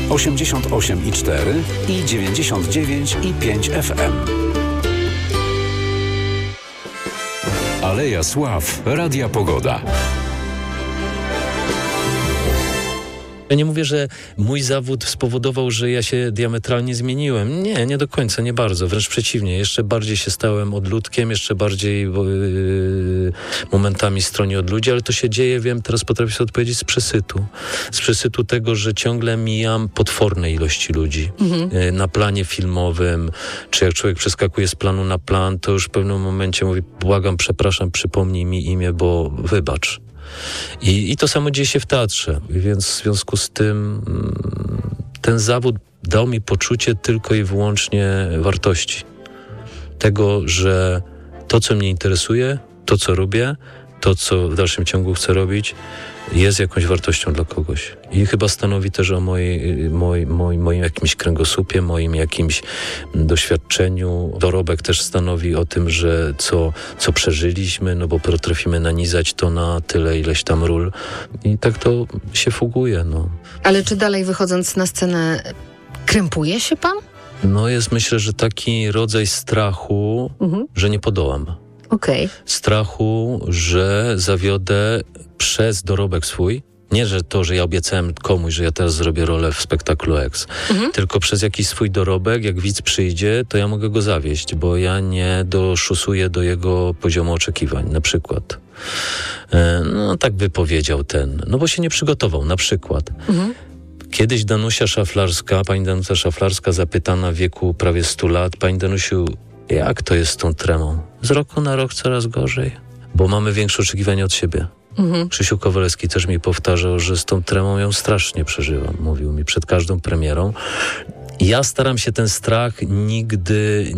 88,4 i 99,5 FM. Aleja Sław, Radia Pogoda. Ja nie mówię, że mój zawód spowodował, że ja się diametralnie zmieniłem. Nie do końca, nie bardzo. Wręcz przeciwnie. Jeszcze bardziej się stałem odludkiem, jeszcze bardziej momentami stronie od ludzi, ale to się dzieje, wiem, teraz potrafię sobie odpowiedzieć, z przesytu. Z przesytu tego, że ciągle mijam potworne ilości ludzi. Na planie filmowym, czy jak człowiek przeskakuje z planu na plan, to już w pewnym momencie mówi, błagam, przepraszam, przypomnij mi imię, bo wybacz. I to samo dzieje się w teatrze, więc w związku z tym ten zawód dał mi poczucie tylko i wyłącznie wartości. Tego, że to, co mnie interesuje, to, co robię, to, co w dalszym ciągu chcę robić, jest jakąś wartością dla kogoś. I chyba stanowi też o moim jakimś kręgosłupie, moim jakimś doświadczeniu. Dorobek też stanowi o tym, że co przeżyliśmy, no bo potrafimy nanizać to na tyle ileś tam ról. I tak to się fuguje, no. Ale czy dalej wychodząc na scenę krępuje się pan? No jest, myślę, że taki rodzaj strachu, że nie podołam. Okej. Strachu, że zawiodę przez dorobek swój. Nie, że to, że ja obiecałem komuś, że ja teraz zrobię rolę w spektaklu X, tylko przez jakiś swój dorobek, jak widz przyjdzie, to ja mogę go zawieść, bo ja nie doszusuję do jego poziomu oczekiwań, na przykład. No tak by powiedział no bo się nie przygotował, na przykład. Kiedyś pani Danusia Szaflarska zapytana w wieku prawie 100 lat, pani Danusiu, jak to jest z tą tremą? Z roku na rok coraz gorzej, bo mamy większe oczekiwania od siebie. Krzysiu Kowalewski też mi powtarzał, że z tą tremą ją strasznie przeżywam. Mówił mi przed każdą premierą. Ja staram się ten strach nigdy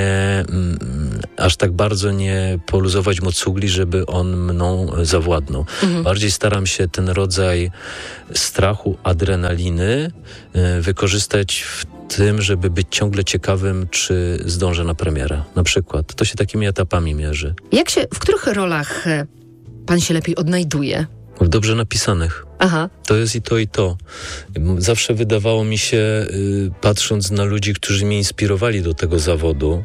aż tak bardzo nie poluzować mu cugli, żeby on mną zawładnął. Bardziej staram się ten rodzaj strachu, adrenaliny wykorzystać w tym, żeby być ciągle ciekawym, czy zdążę na premierę. Na przykład. To się takimi etapami mierzy. W których rolach pan się lepiej odnajduje? W dobrze napisanych. Aha. To jest i to, i to. Zawsze wydawało mi się, patrząc na ludzi, którzy mnie inspirowali do tego zawodu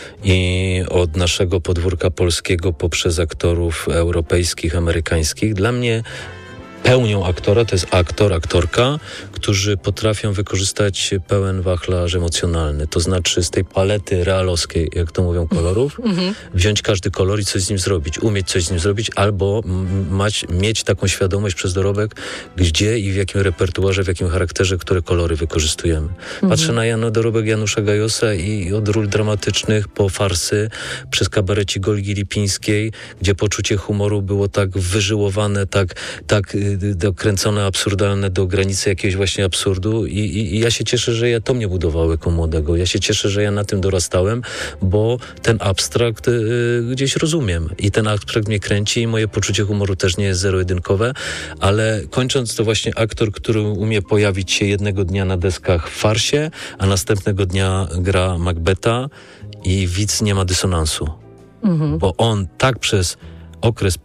i od naszego podwórka polskiego poprzez aktorów europejskich, amerykańskich, dla mnie pełnią aktora, to jest aktor, aktorka, którzy potrafią wykorzystać pełen wachlarz emocjonalny. To znaczy z tej palety realowskiej, jak to mówią, kolorów, wziąć każdy kolor i coś z nim zrobić. Umieć coś z nim zrobić albo mieć taką świadomość przez dorobek, gdzie i w jakim repertuarze, w jakim charakterze, które kolory wykorzystujemy. Patrzę na dorobek Janusza Gajosa i od ról dramatycznych po farsy, przez kabarecik Olgi Lipińskiej, gdzie poczucie humoru było tak wyżyłowane, tak dokręcone, absurdalne do granicy jakiegoś właśnie absurdu i ja się cieszę, że to mnie budowało jako młodego. Ja się cieszę, że ja na tym dorastałem, bo ten abstrakt gdzieś rozumiem i ten abstrakt mnie kręci i moje poczucie humoru też nie jest zero-jedynkowe, ale kończąc to właśnie aktor, który umie pojawić się jednego dnia na deskach w farsie, a następnego dnia gra Macbeta i widz nie ma dysonansu. Bo on tak przez okres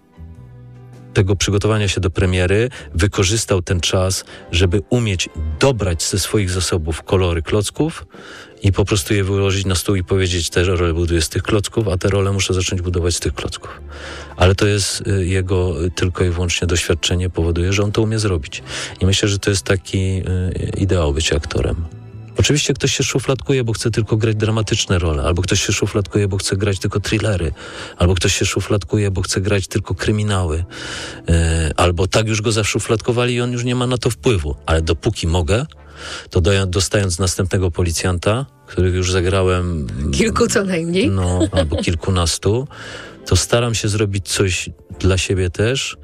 tego przygotowania się do premiery wykorzystał ten czas, żeby umieć dobrać ze swoich zasobów kolory klocków i po prostu je wyłożyć na stół i powiedzieć, te role buduję z tych klocków, a te role muszę zacząć budować z tych klocków. Ale to jest jego tylko i wyłącznie doświadczenie powoduje, że on to umie zrobić. I myślę, że to jest taki ideał bycia aktorem. Oczywiście ktoś się szufladkuje, bo chce tylko grać dramatyczne role, albo ktoś się szufladkuje, bo chce grać tylko thrillery, albo ktoś się szufladkuje, bo chce grać tylko kryminały, albo tak już go zaszufladkowali i on już nie ma na to wpływu. Ale dopóki mogę, to dostając następnego policjanta, których już zagrałem... Kilku co najmniej. No, albo kilkunastu, to staram się zrobić coś dla siebie też,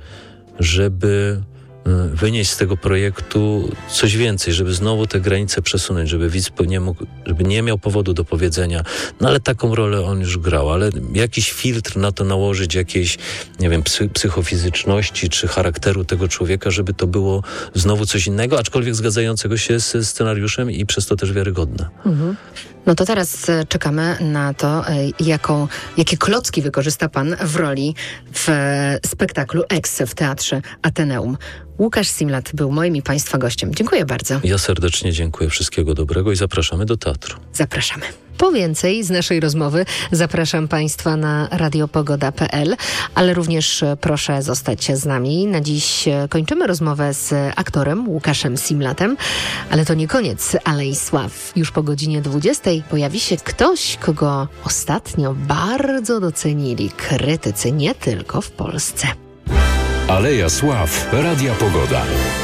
żeby wynieść z tego projektu coś więcej, żeby znowu te granice przesunąć, żeby widz żeby nie miał powodu do powiedzenia, no ale taką rolę on już grał, ale jakiś filtr na to nałożyć, jakiejś, nie wiem, psychofizyczności czy charakteru tego człowieka, żeby to było znowu coś innego, aczkolwiek zgadzającego się z scenariuszem i przez to też wiarygodne. No to teraz czekamy na to, jakie klocki wykorzysta pan w roli w spektaklu X w Teatrze Ateneum. Łukasz Simlat był moim i państwa gościem. Dziękuję bardzo. Ja serdecznie dziękuję, wszystkiego dobrego i zapraszamy do teatru. Zapraszamy. Po więcej z naszej rozmowy zapraszam Państwa na radiopogoda.pl, ale również proszę zostać z nami. Na dziś kończymy rozmowę z aktorem Łukaszem Simlatem, ale to nie koniec Alei Sław. Już po godzinie 20 pojawi się ktoś, kogo ostatnio bardzo docenili krytycy nie tylko w Polsce. Aleja Sław Radia Pogoda.